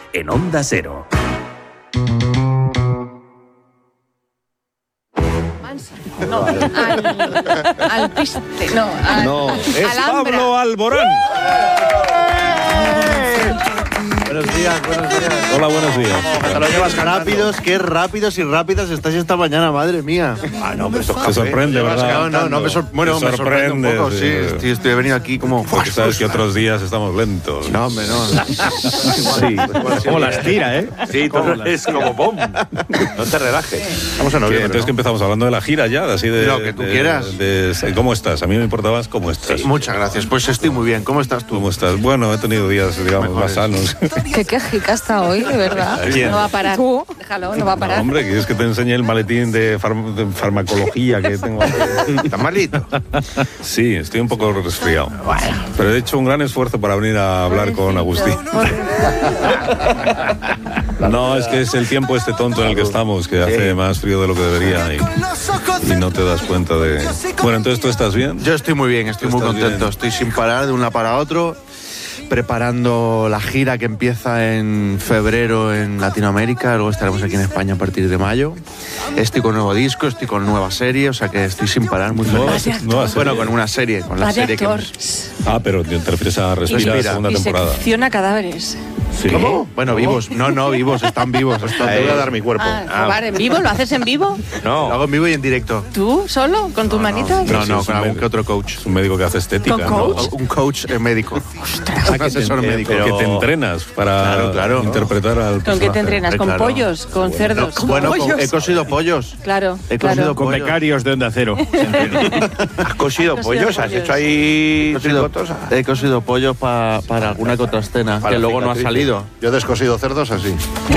en Onda Cero. No, al piste, no, es Alhambra. Pablo Alborán. Buenos días. Hola, buenos días. Te lo llevas rápidos, qué rápidos y rápidas estáis esta mañana, madre mía. No, pero te sorprende, ¿verdad? No, me sorprende un poco, sí. Estoy venido aquí como... Porque sabes que otros días estamos lentos. No, hombre, no. Sí. Como las tira, ¿eh? Sí, todo es como bom. No te relajes. Vamos a Entonces, noviembre, que empezamos hablando de la gira ya, así de... Lo que tú quieras. ¿Cómo estás? A mí me importaba cómo estás. Sí, muchas gracias. Pues estoy muy bien. ¿Cómo estás tú? ¿Cómo estás? Bueno, he tenido días, digamos, más sanos. Qué quejica está hoy, de verdad. ¿Quién? No va a parar. Tú, déjalo, no va a parar. No, hombre, ¿quieres que te enseñe el maletín de farmacología que tengo aquí? ¿Estás malito? Sí, estoy un poco resfriado. Pero he hecho un gran esfuerzo para venir a hablar con Agustín. No, es que es el tiempo este tonto en el que estamos, que hace más frío de lo que debería y no te das cuenta de... Bueno, entonces, ¿tú estás bien? Yo estoy muy bien, estoy muy contento. Bien. Estoy sin parar de un lado para otro, preparando la gira que empieza en febrero en Latinoamérica, luego estaremos aquí en España a partir de mayo. Estoy con nuevo disco, estoy con nueva serie, o sea que estoy sin parar, muy feliz. Bueno, con una serie, con la serie que... pero te refieres a Respira, la segunda temporada. Y secciona cadáveres. Sí. ¿Cómo? Bueno, vivos. No, vivos, están vivos. Te voy a dar mi cuerpo. ¿Robar en vivo? ¿Lo haces en vivo? Lo hago en vivo y en directo. ¿Tú solo? ¿Con tus manitas? No, con algún que otro coach. Es un médico que hace estética, ¿Con coach? ¿no? Un coach médico. Un asesor médico. Que te entrenas para interpretar al personaje. ¿Con qué te entrenas? ¿Con pollos? ¿Con cerdos? Bueno, he cosido pollos. Claro, He cosido Con pollos. becarios de Onda Cero. ¿Has cosido pollos? ¿Has hecho ahí He cosido pollos para alguna que otra escena, que luego no ha salido. Yo he descosido cerdos así.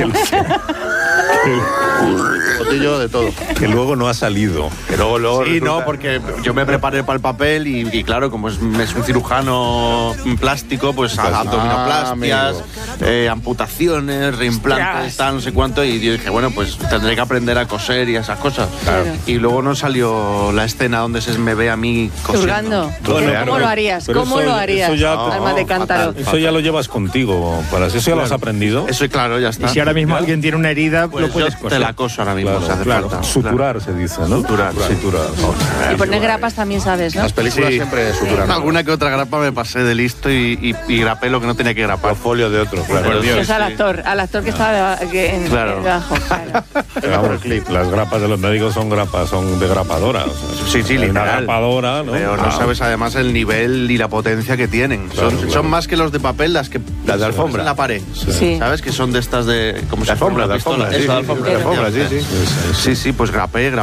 Botillo de todo. Que luego no ha salido. Que luego Sí, no, porque yo me preparé para el papel y claro, como es un cirujano plástico, pues abdominoplastias, amputaciones, reimplantes, tal, no sé cuánto, y yo dije, bueno, pues tendré que aprender a coser y esas cosas. Claro. Y luego no salió la escena donde se me ve a mí cosiendo. Hurgando. ¿Cómo lo harías? Pero ¿Cómo eso- lo harías? eso ya- Alma de cántaro. Eso ya lo llevas contigo. Para eso ya lo has aprendido. Eso, claro, ya Y está. si ahora mismo alguien tiene una herida, Pues lo yo puedes te coser. la coso ahora mismo, Claro, si hace claro. falta. Suturar se dice, ¿no? Suturar, sí. Suturar. Y poner grapas también sabes, ¿no? Las películas Sí. siempre suturan. Alguna que otra grapa me pasé de listo y grapé lo que no tenía que grapar. Folio de otro, claro. Por Dios. Es al actor que estaba Claro. debajo. Claro. Pero vamos, las grapas de los médicos son grapas, son de grapadora. O sea, Sí, hay una literal. grapadora, ¿no? Pero no sabes además el nivel y la potencia que tienen. Son más que los de papel, las de alfombra en la pared. Sí. ¿Sabes? Que son de estas de... como si alfombra, fuera una pistola. sí, Eso, sí, alfombra. de alfombra, sí. Sí, pues grapé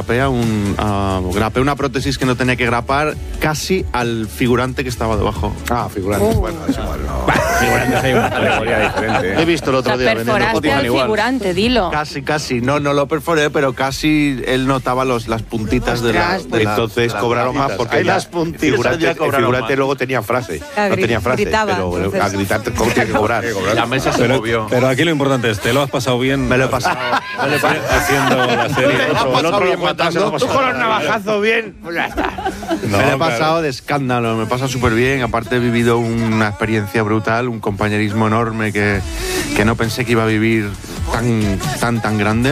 una prótesis que no tenía que grapar casi al figurante que estaba debajo. Figurante. Bueno, es igual, no. Figurantes hay una categoría diferente. He visto el O otro sea, día vendiendo perforaste al figurante, dilo. Casi. No lo perforé, pero casi él notaba las puntitas de la... Ostras, de la- Entonces de las cobraron más grapitas. porque Hay ya las puntitas, el figurante, ya cobraron el figurante más. luego tenía frase. No tenía frase, gritaba, pero entonces. a gritar ¿cómo tiene que cobrar? La mesa se movió. Pero aquí lo importante es, ¿te lo has pasado bien? Me lo he pasado. Haciendo la serie. El otro lo cuenta, se lo ha Tú pasado. con los navajazos bien, pues ya está. No, Me lo he claro. pasado de escándalo, me pasa súper bien. Aparte he vivido una experiencia brutal, un compañerismo enorme que no pensé que iba a vivir tan grande.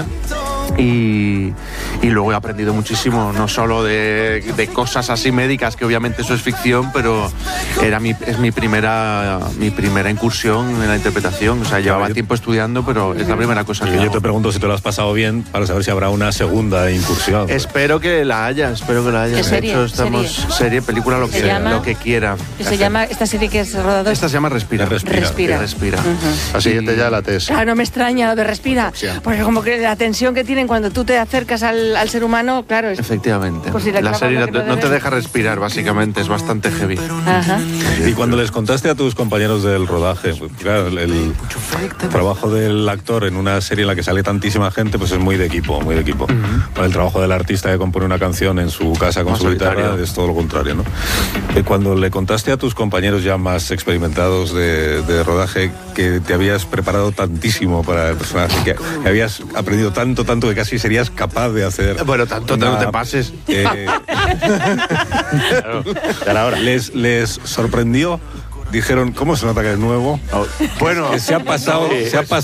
Y luego he aprendido muchísimo, no solo de cosas así médicas, que obviamente eso es ficción, pero es mi primera incursión en la interpretación. O sea, llevaba tiempo estudiando, pero es la primera cosa que Y yo hago. te pregunto si te lo has pasado bien para saber si habrá una segunda incursión. Espero que la haya. ¿Qué serie? De hecho, estamos serie, película, lo ¿Se llama? que quiera. Que se llama esta serie que es rodado. Esta se llama Respira. Respira. Respira. La siguiente ya la TS. Claro, no me extraña lo de respira. Porque como que la tensión que tienen cuando tú te acercas al ser humano, claro, es... Efectivamente. Pues si le la clavas serie lo que no no te debes. deja respirar, básicamente. Es bastante heavy. Ajá. Y cuando les contaste a tus compañeros del rodaje, pues, claro, el trabajo del actor en una serie en la que sale tantísima gente, pues es muy de equipo, muy de equipo. El trabajo del artista que compone una canción en su casa con Más su guitarra solitario. es todo lo contrario, ¿no? Cuando le contaste a tus compañeros ya más experimentados de rodaje que te habías preparado tantísimo para el personaje, que habías aprendido tanto que casi serías capaz de hacer... Bueno, tanto no te pases. Les sorprendió. Dijeron, ¿cómo se nota que es nuevo? Bueno, Que se ha pasado